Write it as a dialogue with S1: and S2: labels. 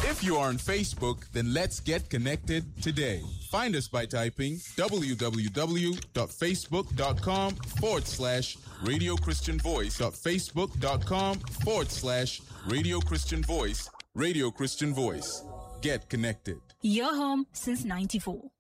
S1: If you are on Facebook, then let's get connected today. Find us by typing www.facebook.com/Radio Christian Voice. Facebook.com/Radio Christian Voice. Radio Christian Voice. Get connected.
S2: Your home since 94.